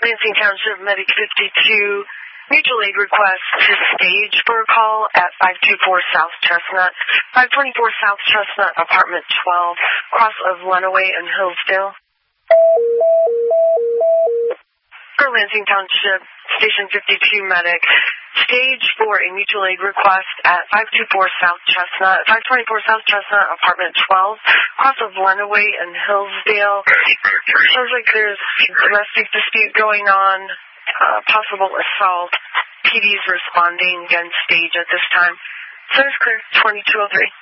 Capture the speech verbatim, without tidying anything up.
Lansing Township Medic fifty-two, mutual aid request to stage for a call at five two four South Chestnut, five twenty-four South Chestnut, apartment twelve, cross of Lenawee and Hillsdale. For Lansing Township Station fifty-two Medic, stage for a mutual aid request at five two four South Chestnut, five twenty-four South Chestnut, apartment twelve, cross of Lenawee and Hillsdale. Sounds like there's domestic dispute going on, uh, possible assault. P D's responding, again, stage at this time. Center clear, twenty-two oh three.